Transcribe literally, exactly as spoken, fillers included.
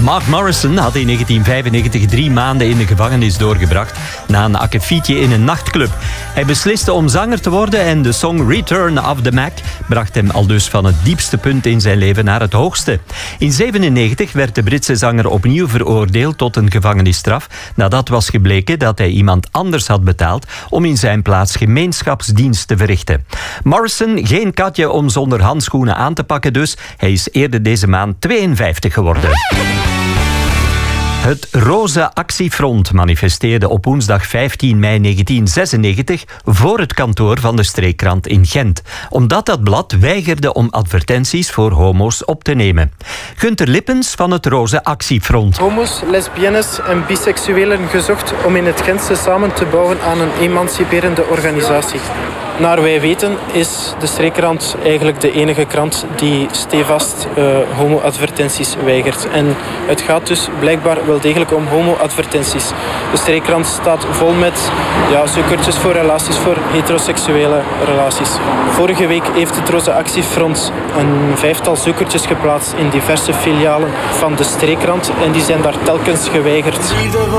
Mark Morrison had in negentien vijfennegentig drie maanden in de gevangenis doorgebracht na een akkefietje in een nachtclub. Hij besliste om zanger te worden en de song Return of the Mac bracht hem aldus van het diepste punt in zijn leven naar het hoogste. In zevenennegentig werd de Britse zanger opnieuw veroordeeld tot een gevangenisstraf nadat was gebleken dat hij iemand anders had betaald om in zijn plaats gemeenschapsdienst te verrichten. Morrison, geen katje om zonder handschoenen aan te pakken dus. Hij is eerder deze maand tweeënvijftig geworden. Het Roze Actiefront manifesteerde op woensdag vijftien mei negentien zesennegentig voor het kantoor van de streekkrant in Gent, omdat dat blad weigerde om advertenties voor homo's op te nemen. Gunther Lippens van het Roze Actiefront. Homo's, lesbiennes en biseksuelen gezocht om in het Gentse samen te bouwen aan een emanciperende organisatie. Naar wij weten is de streekkrant eigenlijk de enige krant die stevast uh, homo-advertenties weigert. En het gaat dus blijkbaar wel degelijk om homo-advertenties. De streekkrant staat vol met ja, zoekertjes voor relaties, voor heteroseksuele relaties. Vorige week heeft het Roze Actiefront een vijftal zoekertjes geplaatst in diverse filialen van de streekkrant en die zijn daar telkens geweigerd.